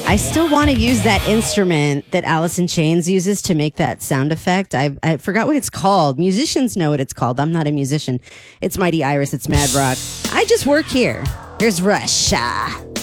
I still want to use that instrument that Alice in Chains uses to make that sound effect. I forgot what it's called. Musicians know what it's called. I'm not a musician. It's Mighty Iris. It's Mad Rock. I just work here. Here's Rush.